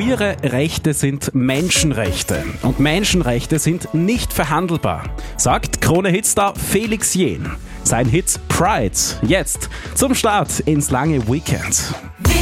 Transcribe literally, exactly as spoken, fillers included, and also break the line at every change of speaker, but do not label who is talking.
Tiererechte sind Menschenrechte und Menschenrechte sind nicht verhandelbar, sagt Krone-Hitstar Felix Jähn. Sein Hit Pride jetzt zum Start ins lange Weekend.